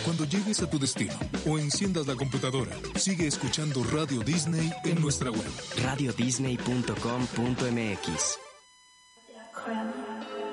Cuando llegues a tu destino o enciendas la computadora, sigue escuchando Radio Disney en nuestra web. radiodisney.com.mx.